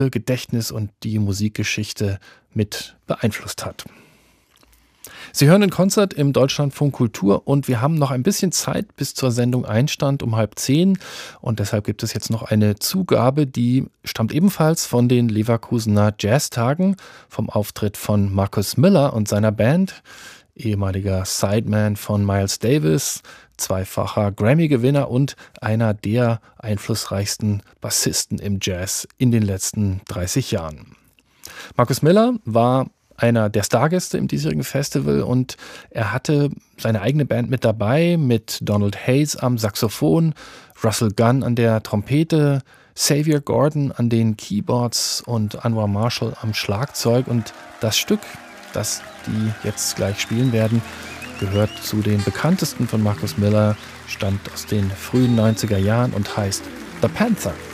Gedächtnis und die Musikgeschichte mit beeinflusst hat. Sie hören ein Konzert im Deutschlandfunk Kultur und wir haben noch ein bisschen Zeit bis zur Sendung Einstand um 9:30 und deshalb gibt es jetzt noch eine Zugabe, die stammt ebenfalls von den Leverkusener Jazztagen, vom Auftritt von Marcus Miller und seiner Band, ehemaliger Sideman von Miles Davis, zweifacher Grammy-Gewinner und einer der einflussreichsten Bassisten im Jazz in den letzten 30 Jahren. Marcus Miller war einer der Stargäste im diesjährigen Festival und er hatte seine eigene Band mit dabei, mit Donald Hayes am Saxophon, Russell Gunn an der Trompete, Xavier Gordon an den Keyboards und Anwar Marshall am Schlagzeug. Und das Stück, das die jetzt gleich spielen werden, gehört zu den bekanntesten von Marcus Miller, stammt aus den frühen 90er Jahren und heißt The Panther.